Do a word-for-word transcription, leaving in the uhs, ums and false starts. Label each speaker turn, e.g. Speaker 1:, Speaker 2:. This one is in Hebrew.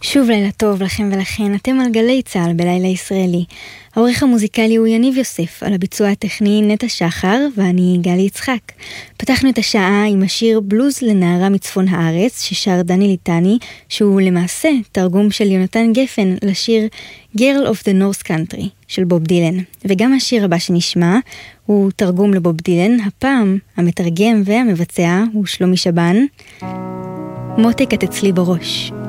Speaker 1: שוב לילה טוב לכם ולכן, אתם על גלי צהל בלילה ישראלי. העורך המוזיקלי הוא יניב יוסף, על הביצוע הטכני נטע שחר, ואני גלי יצחק. פתחנו את השעה עם השיר בלוז לנערה מצפון הארץ, ששר דני ליטני, שהוא למעשה תרגום של יונתן גפן לשיר Girl of the North Country של בוב דילן. וגם השיר הבא שנשמע הוא תרגום לבוב דילן, הפעם המתרגם והמבצע הוא שלומי שבן. מותק את אצלי בראש.